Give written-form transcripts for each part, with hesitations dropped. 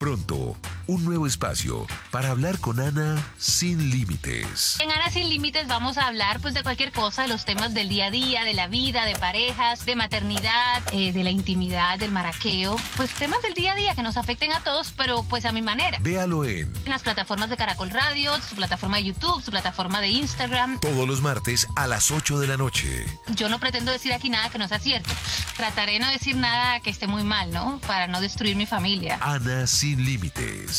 Pronto, un nuevo espacio para hablar con Ana sin límites. En Ana sin límites vamos a hablar pues de cualquier cosa, de los temas del día a día, de la vida, de parejas, de maternidad, de la intimidad, del maraqueo, pues temas del día a día que nos afecten a todos, pero pues a mi manera. Véalo en las plataformas de Caracol Radio, su plataforma de YouTube, su plataforma de Instagram. Todos los martes a las 8 de la noche. Yo no pretendo decir aquí nada que no sea cierto. Trataré de no decir nada que esté muy mal, ¿no? Para no destruir mi familia. Ana sin límites.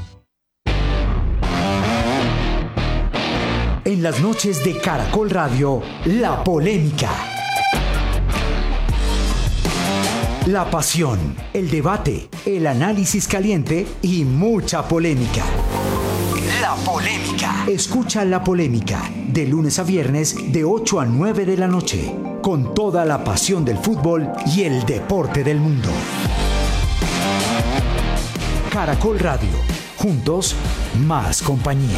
En las noches de Caracol Radio, la polémica. La pasión, el debate, el análisis caliente y mucha polémica. La polémica. Escucha La Polémica de lunes a viernes de 8 a 9 de la noche, con toda la pasión del fútbol y el deporte del mundo. Caracol Radio. Juntos, más compañía.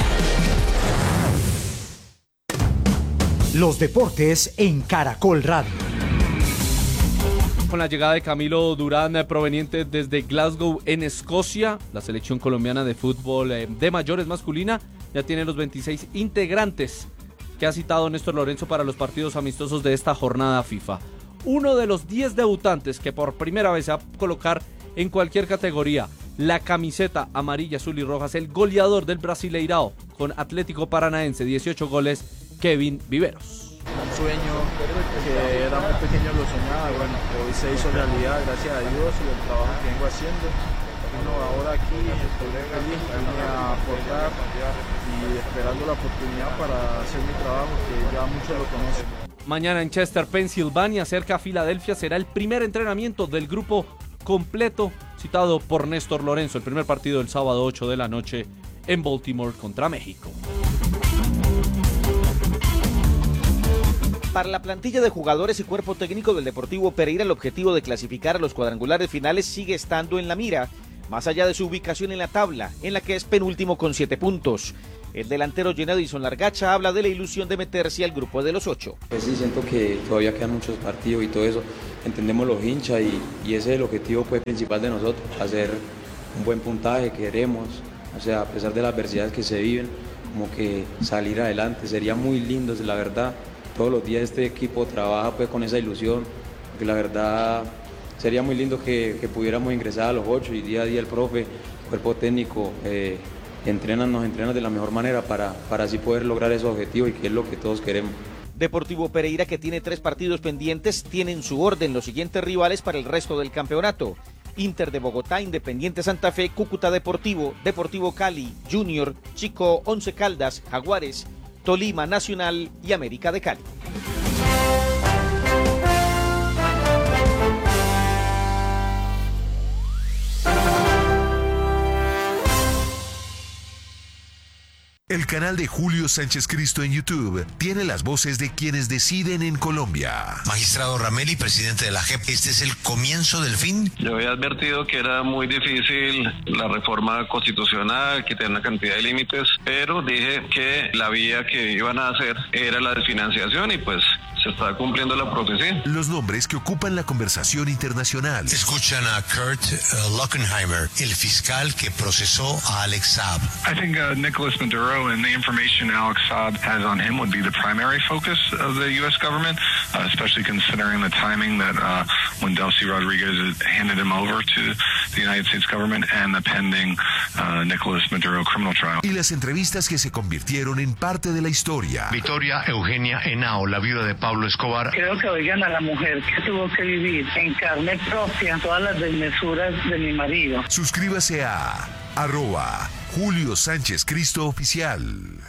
Los deportes en Caracol Radio. Con la llegada de Camilo Durán, proveniente desde Glasgow, en Escocia, la selección colombiana de fútbol de mayores masculina ya tiene los 26 integrantes que ha citado Néstor Lorenzo para los partidos amistosos de esta jornada FIFA. Uno de los 10 debutantes que por primera vez se va a colocar en cualquier categoría la camiseta amarilla, azul y roja, es el goleador del Brasileirao con Atlético Paranaense, 18 goles, Kevin Viveros. Un sueño que era muy pequeño, lo soñaba, bueno, hoy se hizo realidad, gracias a Dios y el trabajo que vengo haciendo. Bueno, ahora aquí estoy feliz, vine a aportar y esperando la oportunidad para hacer mi trabajo, que ya muchos lo conocen. Mañana en Chester, Pensilvania, cerca a Filadelfia, será el primer entrenamiento del grupo completo citado por Néstor Lorenzo. El primer partido el sábado 8 de la noche en Baltimore contra México. Para la plantilla de jugadores y cuerpo técnico del Deportivo Pereira, el objetivo de clasificar a los cuadrangulares finales sigue estando en la mira, más allá de su ubicación en la tabla, en la que es penúltimo con 7 puntos. El delantero Jenadison Largacha habla de la ilusión de meterse al grupo de los 8. Pues sí, siento que todavía quedan muchos partidos y todo eso. Entendemos los hinchas y ese es el objetivo pues, principal de nosotros, hacer un buen puntaje que queremos. O sea, a pesar de las adversidades que se viven, como que salir adelante. Sería muy lindo, la verdad. Todos los días este equipo trabaja pues, con esa ilusión, porque la verdad sería muy lindo que pudiéramos ingresar a los 8 y día a día el profe, el cuerpo técnico, nos entrenan de la mejor manera para así poder lograr esos objetivos y que es lo que todos queremos. Deportivo Pereira, que tiene 3 partidos pendientes, tiene en su orden los siguientes rivales para el resto del campeonato: Inter de Bogotá, Independiente Santa Fe, Cúcuta Deportivo, Deportivo Cali, Junior, Chico, Once Caldas, Jaguares, Tolima, Nacional y América de Cali. El canal de Julio Sánchez Cristo en YouTube tiene las voces de quienes deciden en Colombia. Magistrado Ramelli, presidente de la JEP, ¿este es el comienzo del fin? Yo había advertido que era muy difícil la reforma constitucional, que tenía una cantidad de límites, pero dije que la vía que iban a hacer era la de financiación y pues se está cumpliendo la profecía. Los nombres que ocupan la conversación internacional. Escuchan a Kurt Lockenheimer, el fiscal que procesó a Alex Saab. I think Nicolas Maduro and the information Alex Saab has on him would be the primary focus of the U.S. government, especially considering the timing that when Delcy Rodriguez handed him over to the United States government and the pending Nicolas Maduro criminal trial. Y las entrevistas que se convirtieron en parte de la historia. Victoria Eugenia Henao, la viuda de Pablo Escobar. Creo que oigan a la mujer que tuvo que vivir en carne propia todas las desmesuras de mi marido. Suscríbase a @Julio Sánchez Cristo Oficial.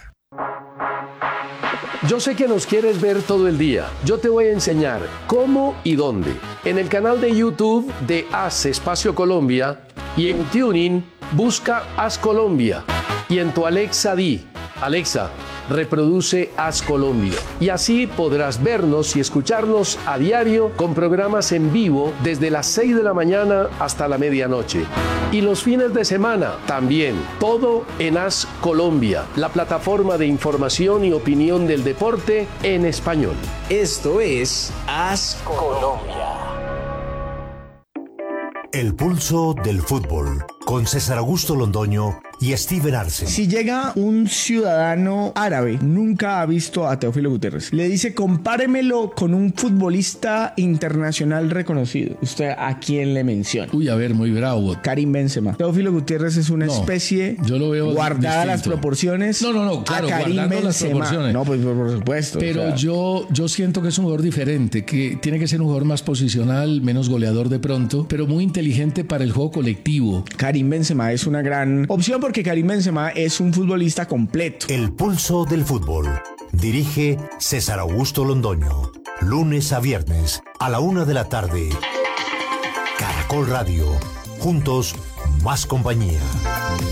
Yo sé que nos quieres ver todo el día. Yo te voy a enseñar cómo y dónde. En el canal de YouTube de Haz Espacio Colombia y en TuneIn busca Haz Colombia. Y en tu Alexa di: Alexa, reproduce Haz Colombia. Y así podrás vernos y escucharnos a diario con programas en vivo desde las 6 de la mañana hasta la medianoche. Y los fines de semana también. Todo en Haz Colombia, la plataforma de información y opinión del deporte en español. Esto es Haz Colombia. El pulso del fútbol, con César Augusto Londoño y Steven Arce. Si llega un ciudadano árabe, nunca ha visto a Teófilo Gutiérrez, le dice compáremelo con un futbolista internacional reconocido, ¿usted a quién le menciona? Uy, a ver, muy bravo. Karim Benzema. Teófilo Gutiérrez es una especie, yo lo veo guardada distinto. las proporciones. No, claro, a Karim guardando Benzema. las proporciones. No, pues por supuesto. Pero yo siento que es un jugador diferente, que tiene que ser un jugador más posicional, menos goleador de pronto, pero muy inteligente para el juego colectivo. Karim Benzema es una gran opción porque Karim Benzema es un futbolista completo. El pulso del fútbol. Dirige César Augusto Londoño. Lunes a viernes a la 1 de la tarde. Caracol Radio. Juntos, más compañía.